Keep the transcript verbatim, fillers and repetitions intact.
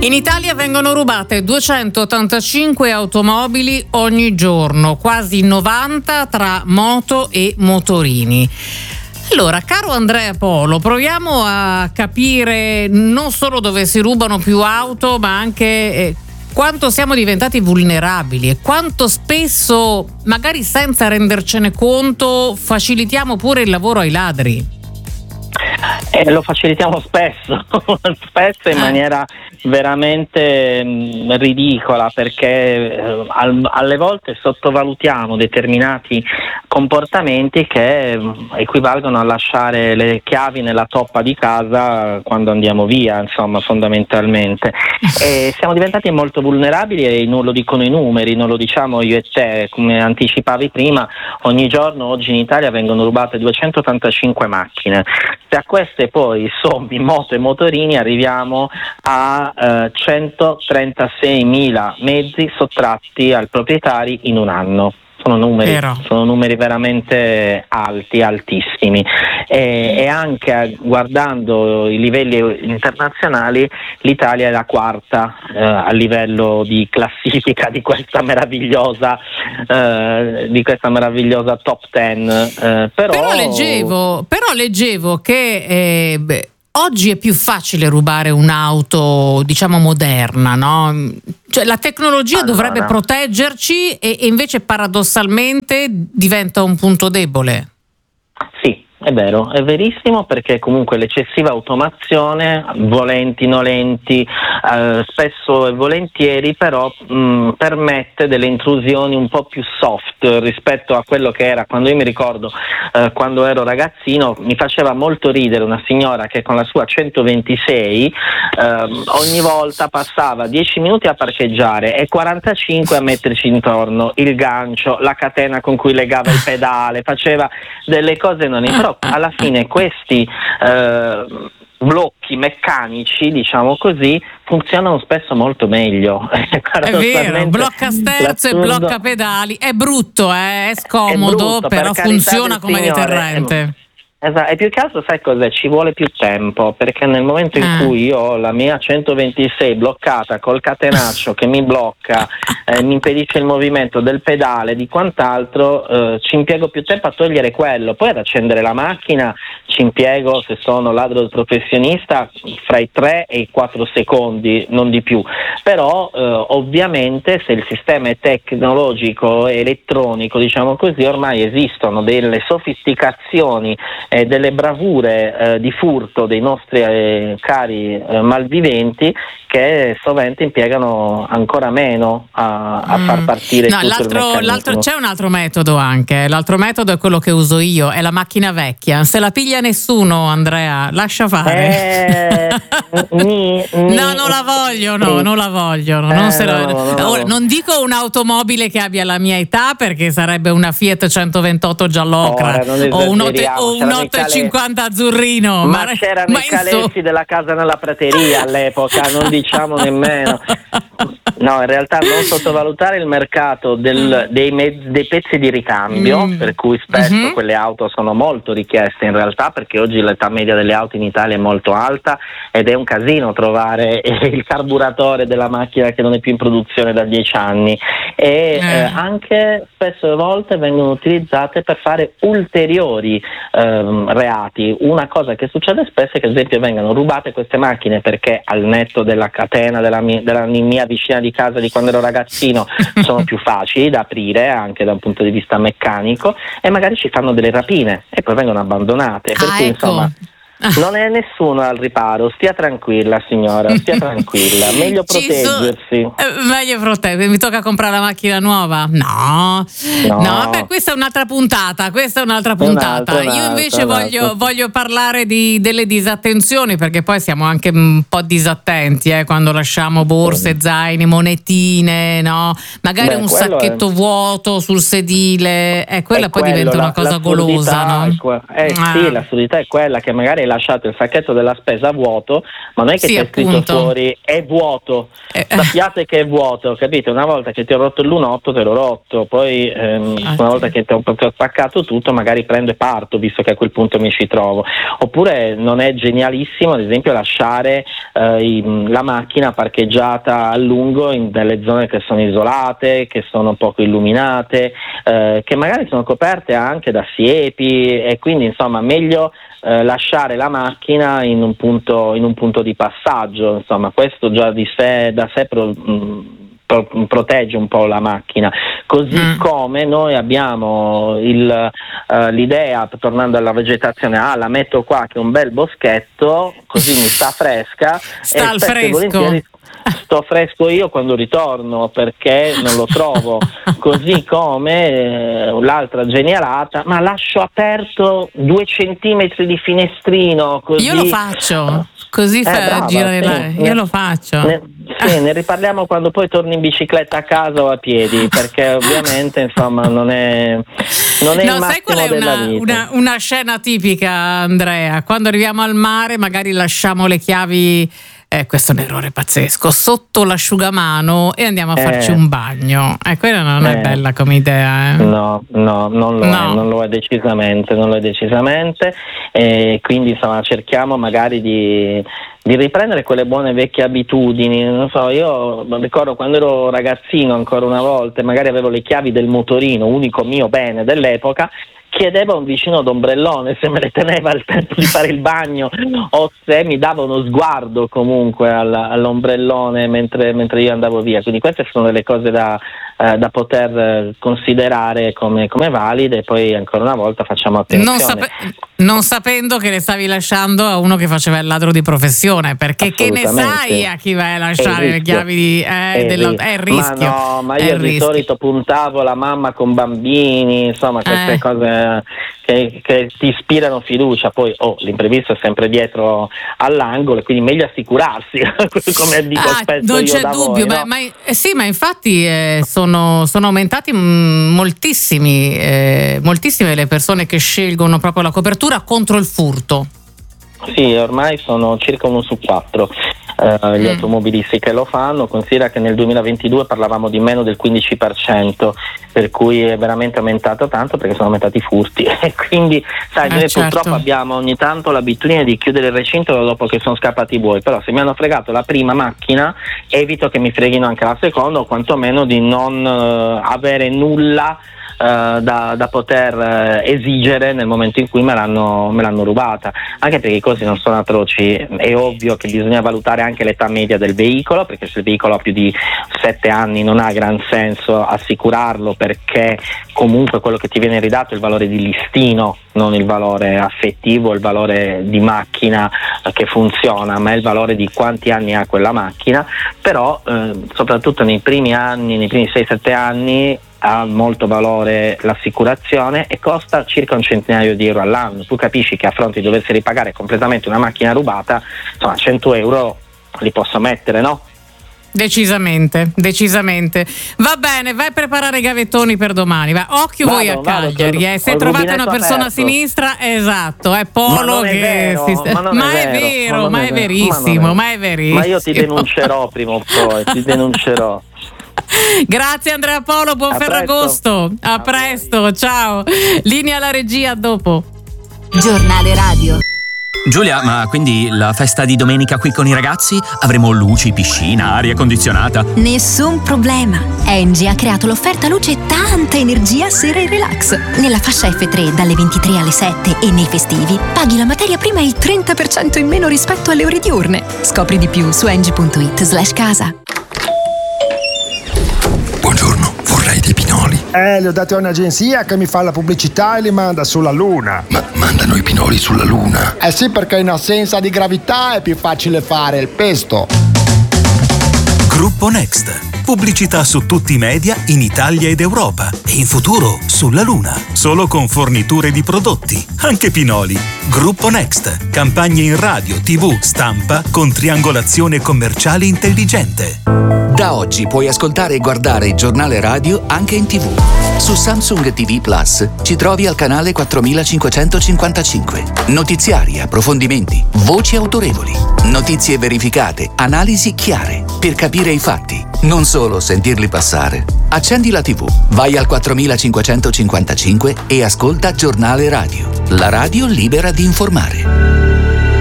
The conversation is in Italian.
In Italia vengono rubate duecentottantacinque automobili ogni giorno, quasi novanta tra moto e motorini. Allora, caro Andrea Polo, proviamo a capire non solo dove si rubano più auto, ma anche eh, quanto siamo diventati vulnerabili e quanto spesso, magari senza rendercene conto, facilitiamo pure il lavoro ai ladri. Eh, lo facilitiamo spesso, spesso in maniera veramente mh, ridicola, perché eh, al, alle volte sottovalutiamo determinati comportamenti che mh, equivalgono a lasciare le chiavi nella toppa di casa quando andiamo via, insomma, fondamentalmente. E siamo diventati molto vulnerabili e non lo dicono i numeri, non lo diciamo io e te, come anticipavi prima. Ogni giorno oggi in Italia vengono rubate duecentottantacinque macchine. Se a queste poi sommi moto e motorini arriviamo a eh, centotrentaseimila mezzi sottratti ai proprietari in un anno. Sono numeri, sono numeri veramente alti, altissimi, e, e anche guardando i livelli internazionali l'Italia è la quarta eh, a livello di classifica di questa meravigliosa eh, di questa meravigliosa top ten. Eh, però... però leggevo, però leggevo che eh, beh, oggi è più facile rubare un'auto, diciamo, moderna, no? Cioè la tecnologia allora dovrebbe proteggerci e, e invece paradossalmente diventa un punto debole. Sì. È vero, è verissimo, perché comunque l'eccessiva automazione, volenti, nolenti, eh, spesso e volentieri, però mh, permette delle intrusioni un po' più soft rispetto a quello che era. Quando io mi ricordo, eh, quando ero ragazzino, mi faceva molto ridere una signora che con la sua centoventisei eh, ogni volta passava dieci minuti a parcheggiare e quarantacinque a metterci intorno il gancio, la catena con cui legava il pedale, faceva delle cose non però alla fine questi eh, blocchi meccanici, diciamo così, funzionano spesso molto meglio. È vero, blocca sterzo e blocca pedali, è brutto, eh? È scomodo, è brutto, però per funziona come Signore, deterrente. Esatto, e più che altro sai cos'è? Ci vuole più tempo, perché nel momento in ah. cui io ho la mia centoventisei bloccata col catenaccio che mi blocca, eh, mi impedisce il movimento del pedale, di quant'altro, eh, ci impiego più tempo a togliere quello, poi ad accendere la macchina ci impiego, se sono ladro professionista, fra i tre e i quattro secondi, non di più. Però eh, ovviamente se il sistema è tecnologico e elettronico, diciamo così, ormai esistono delle sofisticazioni e delle bravure eh, di furto dei nostri eh, cari eh, malviventi, che sovente impiegano ancora meno a, a mm. far partire no, tutto l'altro, il l'altro c'è un altro metodo anche. L'altro metodo è quello che uso io, è la macchina vecchia. Se la piglia nessuno, Andrea, lascia fare. Eh, ni, ni, no, non la vogliono, sì. non la vogliono. Eh, non, se la, no, no, no. Ora, non dico un'automobile che abbia la mia età, perché sarebbe una Fiat centoventotto giallocra o un ottocentocinquanta azzurrino. Ma, ma c'erano ma i calessi della casa nella prateria all'epoca, non diciamo nemmeno. No, in realtà non sottovalutare il mercato del, dei, mezzi, dei pezzi di ricambio, mm. per cui spesso mm-hmm. quelle auto sono molto richieste in realtà, perché oggi l'età media delle auto in Italia è molto alta ed è un casino trovare il carburatore della macchina che non è più in produzione da dieci anni, e mm. eh, anche spesso e volte vengono utilizzate per fare ulteriori ehm, reati. Una cosa che succede spesso è che ad esempio vengano rubate queste macchine perché al netto della catena della mia, della mia vicina di casa di quando ero ragazzino sono più facili da aprire anche da un punto di vista meccanico, e magari ci fanno delle rapine e poi vengono abbandonate, per ah, cui ecco. insomma non è nessuno al riparo, stia tranquilla signora, stia tranquilla, meglio proteggersi. So, eh, meglio proteggersi, mi tocca comprare la macchina nuova? No, no, no beh, questa è un'altra puntata, questa è un'altra puntata. Un'altra, Io invece un'altra, voglio, un'altra. voglio parlare di, delle disattenzioni, perché poi siamo anche un po' disattenti eh, quando lasciamo borse, zaini, monetine, no? Magari beh, un sacchetto è... vuoto sul sedile, eh, quella è poi quello, diventa una cosa golosa, no? Que- eh, ah. Sì, l'assurdità è quella che magari lasciato il sacchetto della spesa vuoto, ma non è che sì, c'è appunto. scritto fuori è vuoto, eh, sappiate che è vuoto, capite? Una volta che ti ho rotto il lunotto te l'ho rotto, poi ehm, ah, una volta che ti ho, ti ho spaccato tutto magari prendo e parto, visto che a quel punto mi ci trovo. Oppure non è genialissimo ad esempio lasciare eh, i, la macchina parcheggiata a lungo in delle zone che sono isolate, che sono poco illuminate, eh, che magari sono coperte anche da siepi, e quindi insomma meglio eh, lasciare la macchina in un punto in un punto di passaggio. Insomma, questo già di sé da sé pro, mh, pro, protegge un po' la macchina, così mm. come noi abbiamo il, uh, l'idea, tornando alla vegetazione, ah la metto qua che è un bel boschetto, così mi sta fresca, sta e al fresco. Sto fresco io quando ritorno perché non lo trovo. Così come eh, l'altra genialata, ma lascio aperto due centimetri di finestrino, così io lo faccio così eh, fa brava, girare, sì, io lo faccio ne, sì, ne riparliamo quando poi torni in bicicletta a casa o a piedi, perché ovviamente insomma non è non è no, il sai qual è della una, vita. una, una scena tipica, Andrea? Quando arriviamo al mare magari lasciamo le chiavi, eh, questo è un errore pazzesco, sotto l'asciugamano e andiamo a Eh. farci un bagno. Eh, quella non è Eh. bella come idea. Eh. No, no, non lo No. è, non lo è decisamente, non lo è decisamente, e quindi insomma cerchiamo magari di, di riprendere quelle buone vecchie abitudini. Non so, io ricordo quando ero ragazzino ancora una volta, magari avevo le chiavi del motorino, unico mio bene dell'epoca, chiedevo a un vicino d'ombrellone se me le teneva al tempo di fare il bagno o se mi dava uno sguardo comunque alla, all'ombrellone mentre, mentre io andavo via. Quindi queste sono delle cose da, eh, da poter considerare come, come valide, e poi ancora una volta facciamo attenzione. Non, sape- non sapendo che le stavi lasciando a uno che faceva il ladro di professione, perché che ne sai a chi vai a lasciare le chiavi di, eh, è, della, ris- è il rischio. Ma no, ma è io il di rischio. solito puntavo la mamma con bambini, insomma queste Eh. cose che, che ti ispirano fiducia. Poi oh, l'imprevisto è sempre dietro all'angolo, e quindi meglio assicurarsi, come dico Ah, spesso non io c'è da dubbio, voi, ma, no? ma- eh, sì, ma infatti eh, sono, sono aumentati mh, moltissimi, eh, moltissime le persone che scelgono proprio la copertura contro il furto. Sì, ormai sono circa uno su quattro eh, gli Mm. automobilisti che lo fanno. Considera che nel duemilaventidue parlavamo di meno del quindici per cento, per cui è veramente aumentato tanto, perché sono aumentati i furti. E quindi sai, Eh, noi certo. purtroppo abbiamo ogni tanto l'abitudine di chiudere il recinto dopo che sono scappati i buoi, però se mi hanno fregato la prima macchina evito che mi freghino anche la seconda, o quantomeno di non eh, avere nulla Uh, da, da poter uh, esigere nel momento in cui me l'hanno, me l'hanno rubata, anche perché i costi non sono atroci. È ovvio che bisogna valutare anche l'età media del veicolo, perché se il veicolo ha più di sette anni non ha gran senso assicurarlo, perché comunque quello che ti viene ridato è il valore di listino, non il valore affettivo, il valore di macchina uh, che funziona, ma è il valore di quanti anni ha quella macchina. Però uh, soprattutto nei primi anni, nei primi sei sette anni ha molto valore l'assicurazione e costa circa un centinaio di euro all'anno. Tu capisci che a fronte di doversi ripagare completamente una macchina rubata, insomma cento euro li posso mettere, no? Decisamente, decisamente. Va bene, vai a preparare i gavettoni per domani. Va. Occhio Vado, voi a vado, Cagliari, eh. Se ho il trovate una rubinetto persona aperto. a sinistra, esatto, è Ma Polo non è che vero, si sta- ma non ma è è vero, vero, ma non ma è è vero, verissimo, ma non è- ma è verissimo. Ma io ti denuncerò prima o poi, ti denuncerò. Grazie Andrea Polo, buon A Ferragosto. presto. A A presto, ciao. Linea alla regia, a dopo. Giornale radio. Giulia, ma quindi la festa di domenica qui con i ragazzi? Avremo luci, piscina, aria condizionata? Nessun problema. Engie ha creato l'offerta luce tanta energia sera e relax. Nella fascia effe tre dalle ventitré alle sette e nei festivi paghi la materia prima il trenta per cento in meno rispetto alle ore diurne. Scopri di più su engie punto it slash casa. Buongiorno, vorrei dei pinoli. Eh, li ho dati a un'agenzia che mi fa la pubblicità e li manda sulla Luna. Ma mandano i pinoli sulla Luna? Eh sì, perché in assenza di gravità è più facile fare il pesto. Gruppo Next. Pubblicità su tutti i media in Italia ed Europa e in futuro sulla Luna. Solo con forniture di prodotti, anche pinoli. Gruppo Next. Campagne in radio, tivù, stampa con triangolazione commerciale intelligente. Da oggi puoi ascoltare e guardare il giornale radio anche in tivù. Su Samsung T V Plus ci trovi al canale quattromilacinquecentocinquantacinque. Notiziari, approfondimenti, voci autorevoli, notizie verificate, analisi chiare, per capire i fatti, non solo sentirli passare. Accendi la tivù, vai al quattromilacinquecentocinquantacinque e ascolta Giornale Radio. La radio libera di informare.